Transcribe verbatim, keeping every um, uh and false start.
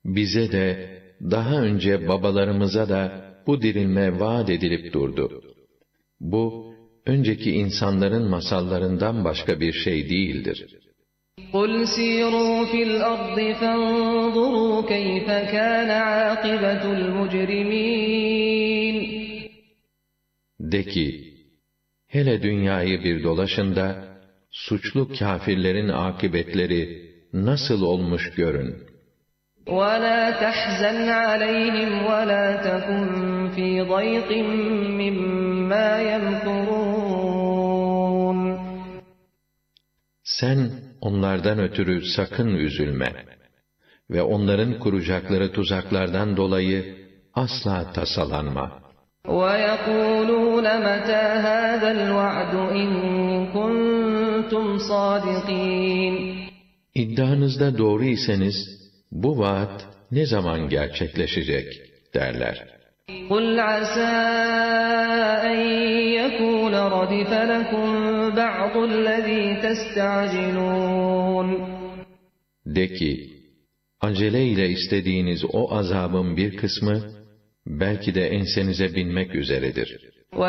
bize de, daha önce babalarımıza da bu dirilme vaat edilip durdu. Bu, önceki insanların masallarından başka bir şey değildir. قُلْ سِيرُوا فِي الْأَرْضِ فَانظُرُوا كَيْفَ كَانَ عَاقِبَةُ الْمُجْرِمِينَ De ki, hele dünyayı bir dolaşın da, suçlu kâfirlerin akıbetleri nasıl olmuş görün. وَلَا تَحْزَنْ عَلَيْهِمْ وَلَا تَكُنْ فِي ضَيْقٍ مِّمَّا يَمْكُرُونَ Sen onlardan ötürü sakın üzülme ve onların kuracakları tuzaklardan dolayı asla tasalanma. وَيَقُولُونَ مَتَى هَذَا الْوَعْدُ إِن كُنتُمْ صَادِقِينَ İddianızda doğru iseniz, bu vaat ne zaman gerçekleşecek derler. قُلْ عَسَى أَن يَكُونَ رَدِفَ لَكُمْ بَعْضُ الَّذ۪ي تَسْتَعْجِلُونَ De ki, aceleyle istediğiniz o azabın bir kısmı, belki de ensenize binmek üzeredir.